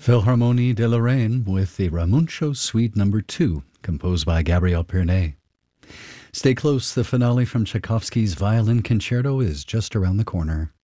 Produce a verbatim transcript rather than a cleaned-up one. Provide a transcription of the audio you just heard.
Philharmonie de Lorraine with the Ramuncio Suite Number two, composed by Gabriel Pirnet. Stay close, the finale from Tchaikovsky's Violin Concerto is just around the corner.